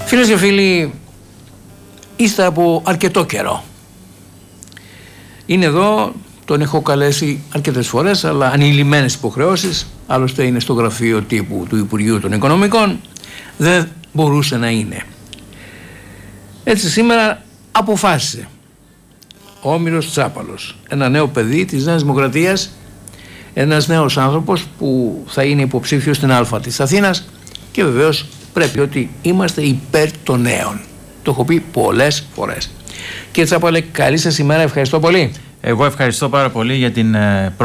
Φίλες και φίλοι, είστε από αρκετό καιρό. Είναι εδώ, τον έχω καλέσει αρκετές φορές, αλλά ανηλυμένες υποχρεώσεις, άλλωστε είναι στο γραφείο τύπου του Υπουργείου των Οικονομικών, δεν μπορούσε να είναι. Έτσι σήμερα αποφάσισε ο Όμηρος Τσάπαλος, ένα νέο παιδί της Νέας Δημοκρατίας, ένας νέος άνθρωπος που θα είναι υποψήφιος στην Α της Αθήνας, και βεβαίως πρέπει ότι είμαστε υπέρ των νέων. Το έχω πει πολλές φορές. Κύριε Τσάπαλε, καλή σας ημέρα, ευχαριστώ πολύ. Εγώ ευχαριστώ πάρα πολύ για την